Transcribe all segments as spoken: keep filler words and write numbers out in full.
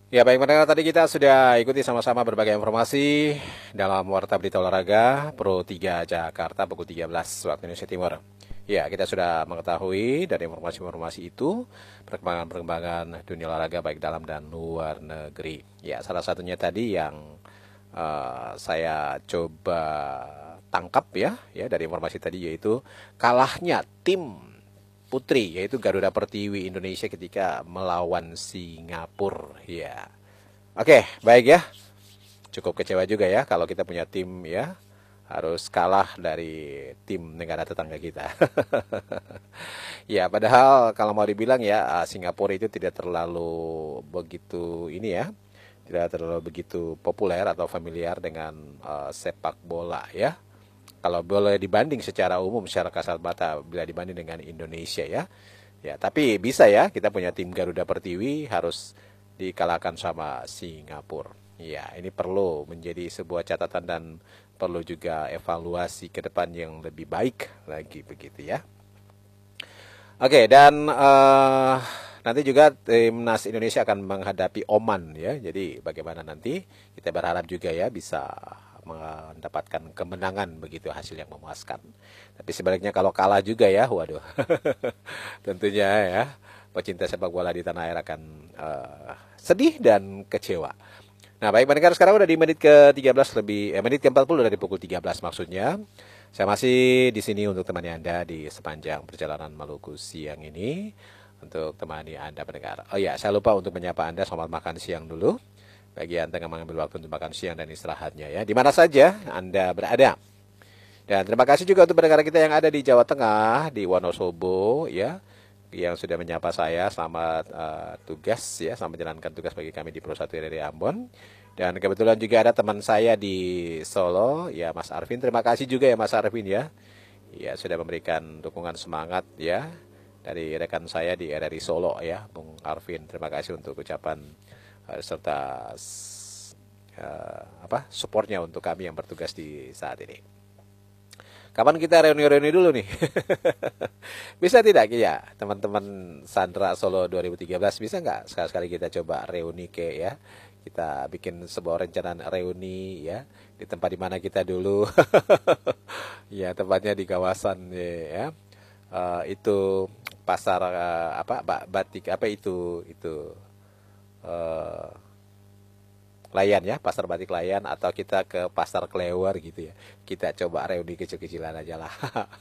Ya baik pendengar, tadi kita sudah ikuti sama-sama berbagai informasi dalam Warta Berita Olahraga Pro tiga Jakarta pukul tiga belas waktu Indonesia Timur. Ya, kita sudah mengetahui dari informasi-informasi itu perkembangan-perkembangan dunia olahraga baik dalam dan luar negeri. Ya, salah satunya tadi yang eh, saya coba tangkap ya, ya dari informasi tadi yaitu kalahnya tim putri yaitu Garuda Pertiwi Indonesia ketika melawan Singapura ya. Oke, baik ya. Cukup kecewa juga ya kalau kita punya tim ya harus kalah dari tim negara tetangga kita. Ya, padahal kalau mau dibilang ya Singapura itu tidak terlalu begitu ini ya, tidak terlalu begitu populer atau familiar dengan uh, sepak bola ya. Kalau boleh dibanding secara umum, secara kasat mata, bila dibanding dengan Indonesia ya. Ya, tapi bisa ya, kita punya tim Garuda Pertiwi harus dikalahkan sama Singapura. Ya, ini perlu menjadi sebuah catatan dan perlu juga evaluasi ke depan yang lebih baik lagi begitu ya. Oke, dan eh, nanti juga timnas Indonesia akan menghadapi Oman ya. Jadi bagaimana nanti kita berharap juga ya bisa mendapatkan kemenangan begitu hasil yang memuaskan. Tapi sebaliknya kalau kalah juga ya, waduh. Tentunya ya pecinta sepak bola di tanah air akan eh, sedih dan kecewa. Nah, baik pendengar, sekarang udah di menit ke tiga belas lebih eh, menit ke empat puluh dari pukul tiga belas maksudnya. Saya masih di sini untuk temani Anda di sepanjang perjalanan Maluku siang ini untuk temani Anda pendengar. Oh ya, saya lupa untuk menyapa Anda selamat makan siang dulu. Bagi Anda yang mengambil waktu untuk makan siang dan istirahatnya ya. Di mana saja Anda berada. Dan terima kasih juga untuk pendengar kita yang ada di Jawa Tengah, di Wonosobo ya, yang sudah menyapa saya. Selamat uh, tugas ya, selamat menjalankan tugas bagi kami di Pro satu R R I Ambon. Dan kebetulan juga ada teman saya di Solo, ya Mas Arvin. Terima kasih juga ya Mas Arvin ya. Ya sudah memberikan dukungan semangat ya dari rekan saya di R R I Solo ya, Bung Arvin. Terima kasih untuk ucapan uh, serta uh, apa supportnya untuk kami yang bertugas di saat ini. Kapan kita reuni-reuni dulu nih? Bisa tidak ya teman-teman Sandra Solo dua ribu tiga belas, bisa nggak sekali-sekali kita coba reuni ke ya? Kita bikin sebuah rencana reuni ya di tempat di mana kita dulu. Ya, tempatnya di kawasan ya. Eh, itu pasar eh, apa ba- batik apa itu itu eh, Layan ya, pasar batik Layan atau kita ke pasar Klewer gitu ya. Kita coba reuni kecil-kecilan aja lah.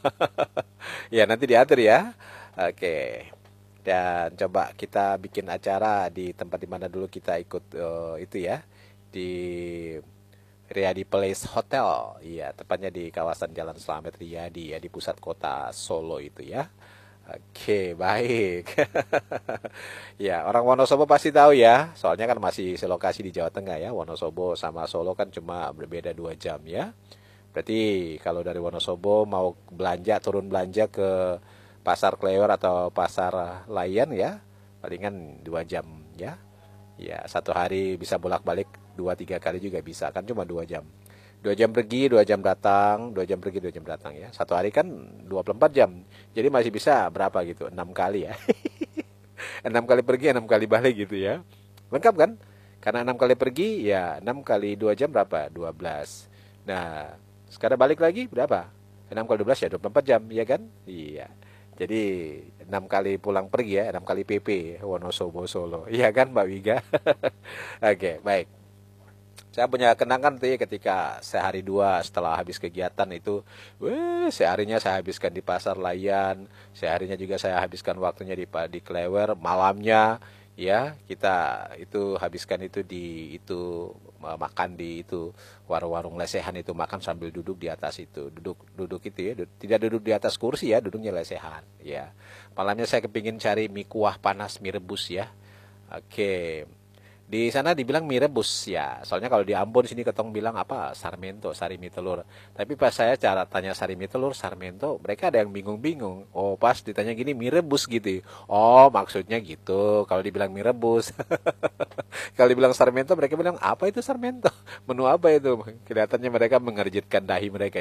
Ya nanti diatur ya. Oke. Dan coba kita bikin acara di tempat di mana dulu kita ikut eh, itu ya. Di Riyadi Place Hotel. Iya, tepatnya di kawasan Jalan Slamet Riyadi ya, di pusat kota Solo itu ya. Oke, baik. Ya, orang Wonosobo pasti tahu ya, soalnya kan masih selokasi di Jawa Tengah ya. Wonosobo sama Solo kan cuma berbeda dua jam ya. Berarti kalau dari Wonosobo mau belanja, turun belanja ke Pasar Klewer atau Pasar Layan ya, palingan dua jam ya. Ya, satu hari bisa bolak-balik dua tiga kali juga bisa, kan cuma dua jam. Dua jam pergi, dua jam datang, dua jam pergi, dua jam datang ya. Satu hari kan dua puluh empat jam. Jadi masih bisa berapa gitu? Enam kali ya. Enam kali pergi, enam kali balik gitu ya. Lengkap kan? Karena enam kali pergi, ya enam kali dua jam berapa? Dua belas. Nah, sekarang balik lagi berapa? Enam kali dua belas ya dua puluh empat jam, ya kan? Iya. Jadi enam kali pulang pergi ya, enam kali P P Wonosobo Solo. Iya kan Mbak Wiga? Oke, baik. Saya punya kenangan tuh ya ketika sehari dua setelah habis kegiatan itu, weh, seharinya saya habiskan di pasar Layan, seharinya juga saya habiskan waktunya di di Klewer, malamnya ya kita itu habiskan itu di itu eh, makan di itu warung-warung lesehan itu, makan sambil duduk di atas itu, duduk duduk itu ya, du- tidak duduk di atas kursi ya, duduknya lesehan ya. Malamnya saya kepingin cari mie kuah panas, mie rebus ya. Oke. Di sana dibilang mie rebus ya. Soalnya kalau di Ambon sini ketong bilang apa? Sarmento, sari mie telur. Tapi pas saya cara tanya sari mie telur, Sarmento, mereka ada yang bingung-bingung. Oh, pas ditanya gini mie rebus gitu. Oh, maksudnya gitu. Kalau dibilang mie rebus. Kalau dibilang Sarmento, mereka bilang apa itu Sarmento? Menu apa itu? Kelihatannya mereka mengerjitkan dahi mereka ya.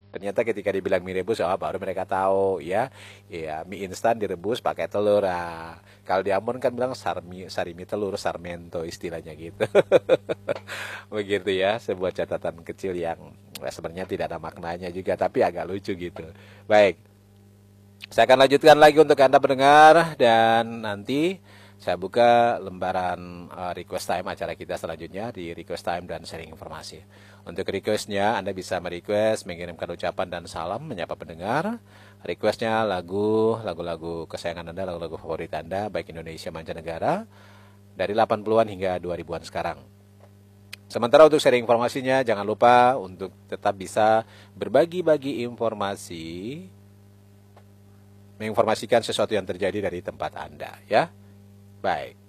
Ternyata ketika dibilang mie rebus, oh, baru mereka tahu ya, ya mie instan direbus pakai telur. Nah, kalau di Ambon kan bilang sarmi, sarimi telur, sarmento istilahnya gitu. Begitu ya, sebuah catatan kecil yang eh, sebenarnya tidak ada maknanya juga, tapi agak lucu gitu. Baik, saya akan lanjutkan lagi untuk Anda pendengar dan nanti saya buka lembaran uh, request time acara kita selanjutnya di request time dan sharing informasi. Untuk requestnya Anda bisa merequest, mengirimkan ucapan dan salam menyapa pendengar. Requestnya lagu, lagu-lagu kesayangan Anda, lagu-lagu favorit Anda, baik Indonesia mancanegara, dari delapan puluhan hingga dua ribuan sekarang. Sementara untuk sharing informasinya, jangan lupa untuk tetap bisa berbagi-bagi informasi, menginformasikan sesuatu yang terjadi dari tempat Anda, ya. Baik.